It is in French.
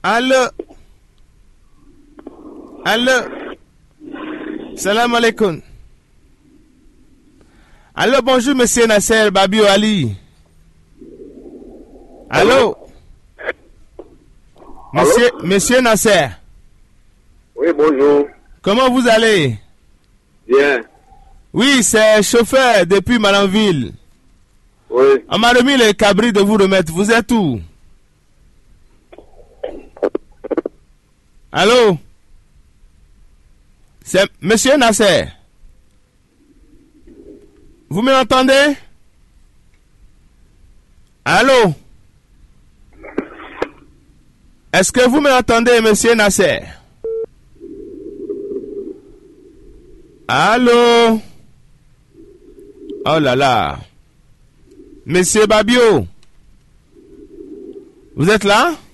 Allô? Allô? Salam alaikum. Allô, bonjour, monsieur Nasser Babio Ali. Allô? Monsieur Nasser. Oui, bonjour. Comment vous allez? Bien. Oui, c'est chauffeur depuis Malanville. Oui. On m'a remis le cabri de vous remettre. Vous êtes où? Allô? C'est monsieur Nasser. Vous m'entendez? Allô? Est-ce que vous m'entendez, monsieur Nasser? Allô? Oh là là. Monsieur Babio? Vous êtes là?